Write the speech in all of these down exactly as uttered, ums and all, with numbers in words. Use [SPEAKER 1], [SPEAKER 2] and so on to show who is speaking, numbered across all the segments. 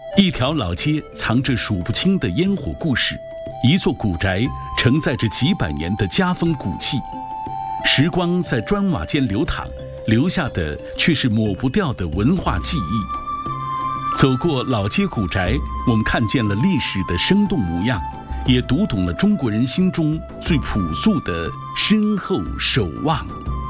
[SPEAKER 1] 一条老街藏着数不清的烟火故事，一座古宅承载着几百年的家风古气。时光在砖瓦间流淌，留下的却是抹不掉的文化记忆。走过老街古宅，我们看见了历史的生动模样，也读懂了中国人心中最朴素的深厚守望。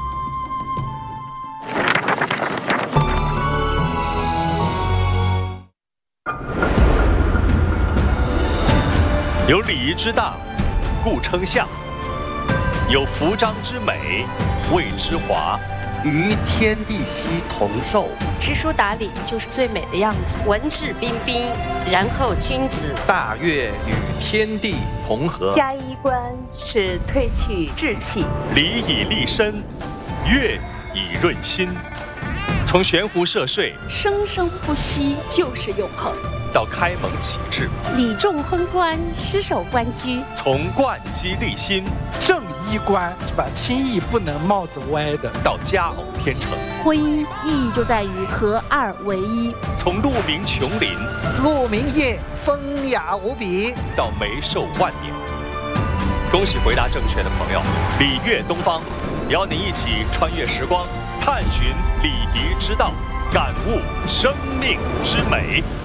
[SPEAKER 2] 有礼仪之大，故称象；有服装之美，谓之华。
[SPEAKER 3] 与天地熙同寿，
[SPEAKER 4] 知书达理就是最美的样子，文质彬彬，然后君子。
[SPEAKER 3] 大悦与天地同和，
[SPEAKER 5] 加衣冠是褪去稚气，
[SPEAKER 2] 礼以立身，乐以润心。从悬壶涉水，
[SPEAKER 6] 生生不息就是永恒。
[SPEAKER 2] 到开蒙启智，
[SPEAKER 6] 礼重婚冠，失守官居；
[SPEAKER 2] 从贯机立心，
[SPEAKER 7] 正衣冠是吧？轻易不能帽子歪的；
[SPEAKER 2] 到佳偶天成，
[SPEAKER 6] 婚姻意义就在于合二为一；
[SPEAKER 2] 从鹿鸣琼林，
[SPEAKER 8] 鹿鸣夜，风雅无比；
[SPEAKER 2] 到眉寿万年。恭喜回答正确的朋友，礼乐东方，邀您一起穿越时光，探寻礼仪之道，感悟生命之美。